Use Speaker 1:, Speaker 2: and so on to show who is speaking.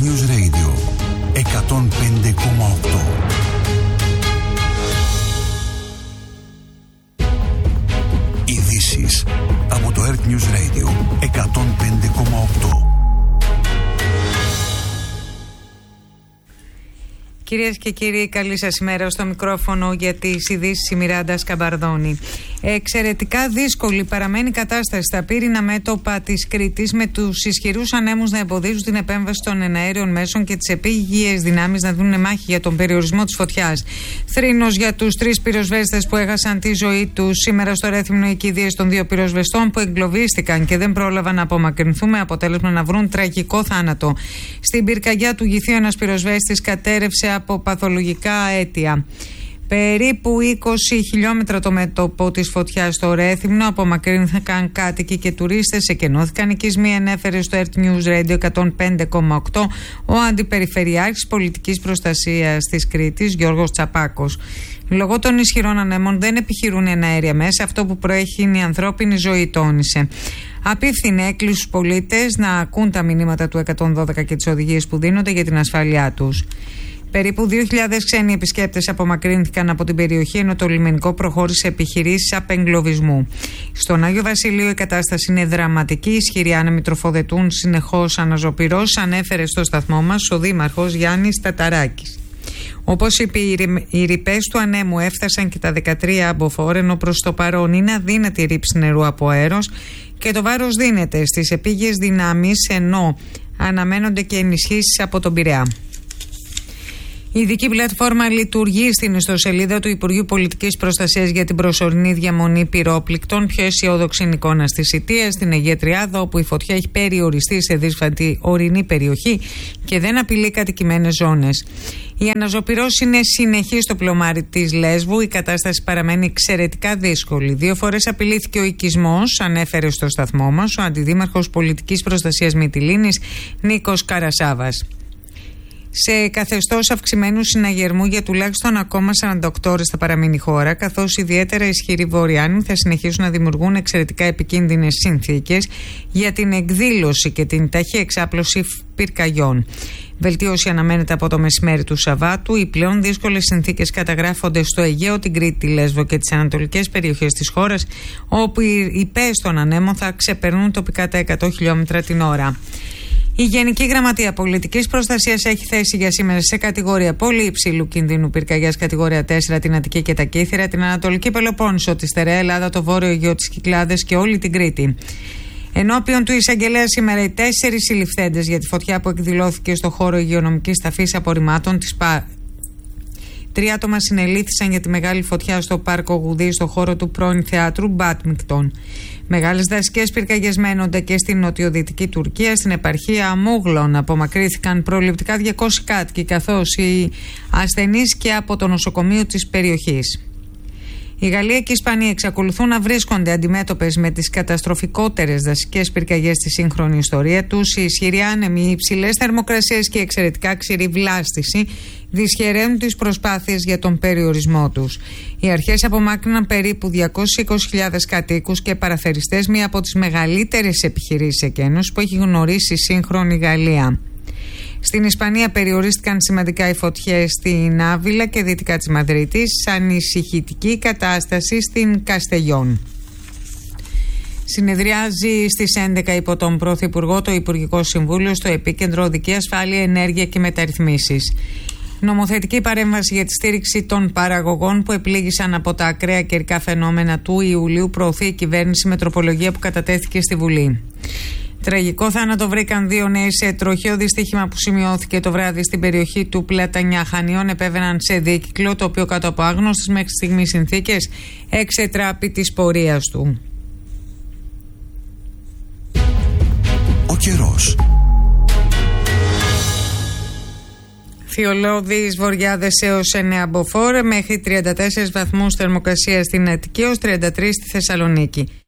Speaker 1: News Radio 105,8. Ειδήσεις από το Earth News Radio 105,8.
Speaker 2: Κυρίες και κύριοι, καλή σας ημέρα. Στο μικρόφωνο για τις ειδήσεις η Μιράντα Σκαμπαρδόνη. Εξαιρετικά δύσκολη παραμένει η κατάσταση στα πύρινα μέτωπα της Κρήτης, με τους ισχυρούς ανέμους να εμποδίζουν την επέμβαση των εναέριων μέσων και τις επίγειες δυνάμεις να δίνουν μάχη για τον περιορισμό της φωτιάς. Θρήνος για τους 3 πυροσβέστες που έχασαν τη ζωή τους σήμερα στο Ρέθυμνο, οι κηδείες των 2 πυροσβεστών που εγκλωβίστηκαν και δεν πρόλαβαν να απομακρυνθούν, με αποτέλεσμα να βρουν τραγικό θάνατο. Στην πυρκαγιά του Γηθίου ένας πυροσβέστης κατέρευσε από παθολογικά αίτια. Περίπου 20 χιλιόμετρα το μέτωπο της φωτιάς στο Ρέθυμνο, απομακρύνθηκαν κάτοικοι και τουρίστες, εκενώθηκαν οικισμοί, ανέφερε στο Earth News Radio 105,8 ο Αντιπεριφερειάρχης Πολιτικής Προστασίας της Κρήτης, Γιώργος Τσαπάκος. Λόγω των ισχυρών ανέμων δεν επιχειρούν εναέρια μέσα, αυτό που προέχει είναι η ανθρώπινη ζωή, τόνισε. Απίφθινε έκκληση στους πολίτες να ακούν τα μηνύματα του 112 και τις οδηγίες που δίνονται για την ασφάλειά τους. Περίπου 2.000 ξένοι επισκέπτες απομακρύνθηκαν από την περιοχή, ενώ το λιμενικό προχώρησε επιχειρήσεις απεγκλωβισμού. Στον Άγιο Βασιλείο η κατάσταση είναι δραματική. Οι ισχυροί άνεμοι τροφοδετούν συνεχώς αναζωπυρώσεις, ανέφερε στο σταθμό μας ο Δήμαρχος Γιάννης Ταταράκης. Όπως είπε, οι ρηπές του ανέμου έφτασαν και τα 13 αμποφόρ, ενώ προς το παρόν είναι αδύνατη η ρήψη νερού από αέρος και το βάρος δίνεται στις επίγειες δυνάμεις, ενώ αναμένονται και ενισχύσεις από τον Πειραιά. Η ειδική πλατφόρμα λειτουργεί στην ιστοσελίδα του Υπουργείου Πολιτικής Προστασίας για την προσωρινή διαμονή πυρόπληκτων. Πιο αισιόδοξη εικόνα στη Σιτία, στην Αιγαία Τριάδα, όπου η φωτιά έχει περιοριστεί σε δύσβατη ορεινή περιοχή και δεν απειλεί κατοικημένες ζώνες. Η αναζωπυρώσεις είναι συνεχή στο πλωμάρι της Λέσβου. Η κατάσταση παραμένει εξαιρετικά δύσκολη. 2 φορές απειλήθηκε ο οικισμός, ανέφερε στο σταθμό μας ο Αντιδήμαρχος Πολιτικής Προστασίας Μυτιλήνης, Νίκος Καρασάβας. Σε καθεστώς αυξημένου συναγερμού για τουλάχιστον ακόμα 48 ώρες θα παραμείνει η χώρα, καθώς ιδιαίτερα ισχυροί βόρειοι θα συνεχίσουν να δημιουργούν εξαιρετικά επικίνδυνες συνθήκες για την εκδήλωση και την ταχύ εξάπλωση πυρκαγιών. Βελτίωση αναμένεται από το μεσημέρι του Σαββάτου. Οι πλέον δύσκολες συνθήκες καταγράφονται στο Αιγαίο, την Κρήτη, τη Λέσβο και τις ανατολικές περιοχές της χώρας, όπου οι ρηπές των ανέμων θα ξεπερνούν τοπικά τα 100 χιλιόμετρα την ώρα. Η Γενική Γραμματεία Πολιτικής Προστασίας έχει θέσει για σήμερα σε κατηγορία πολύ υψηλού κινδύνου πυρκαγιάς κατηγορία 4 την Αττική και τα Κύθυρα, την Ανατολική Πελοπόννησο, τη Στερεά Ελλάδα, το Βόρειο Αιγαίο, τις Κυκλάδες και όλη την Κρήτη. Ενώπιον του εισαγγελέα σήμερα οι 4 συλληφθέντες για τη φωτιά που εκδηλώθηκε στο χώρο υγειονομικής ταφής απορριμμάτων της 3 άτομα συνελήφθησαν για τη μεγάλη φωτιά στο πάρκο Γουδί, στο χώρο του πρώην θεάτρου Μπάτμικτον. Μεγάλες δασικές πυρκαγιές μένονται και στην νοτιοδυτική Τουρκία, στην επαρχία Αμούγλων. Απομακρύνθηκαν προληπτικά 200 κάτοικοι, καθώς οι ασθενείς και από το νοσοκομείο της περιοχής. Η Γαλλία και η Ισπανία εξακολουθούν να βρίσκονται αντιμέτωπες με τις καταστροφικότερες δασικές πυρκαγιές στη σύγχρονη ιστορία τους. Οι ισχυροί άνεμοι, οι υψηλές θερμοκρασίες και η εξαιρετικά ξηρή βλάστηση δυσχεραίνουν τις προσπάθειες για τον περιορισμό τους. Οι αρχές απομάκρυναν περίπου 220.000 κατοίκους και παραθεριστές, μία από τις μεγαλύτερες επιχειρήσεις εκένωσης που έχει γνωρίσει η σύγχρονη Γαλλία. Στην Ισπανία περιορίστηκαν σημαντικά οι φωτιές στην Άβυλα και δυτικά της Μαδρίτης, ανησυχητική κατάσταση στην Καστεγιόν. Συνεδριάζει στις 11 υπό τον Πρωθυπουργό το Υπουργικό Συμβούλιο, στο επίκεντρο οδική ασφάλεια, ενέργεια και μεταρρυθμίσεις. Νομοθετική παρέμβαση για τη στήριξη των παραγωγών που επλήγησαν από τα ακραία καιρικά φαινόμενα του Ιουλίου προωθεί η κυβέρνηση με τροπολογία που κατατέθηκε στη Βουλή. Τραγικό θάνατο βρήκαν 2 νέοι σε τροχαίο δυστύχημα που σημειώθηκε το βράδυ στην περιοχή του Πλατανιά. Χανίων επέβαιναν σε δίκυκλο, το οποίο κάτω από άγνωστες μέχρι στιγμής συνθήκες εξετράπη της πορείας του.
Speaker 1: Ο καιρός.
Speaker 2: Θειολώδεις βοριάδες έως 9 μποφόρ, μέχρι 34 βαθμούς θερμοκρασία στην Αττική, έως 33 στη Θεσσαλονίκη.